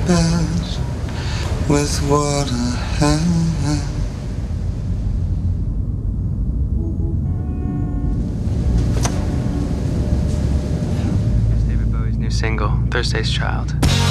best with what I have. Here's David Bowie's new single, Thursday's Child.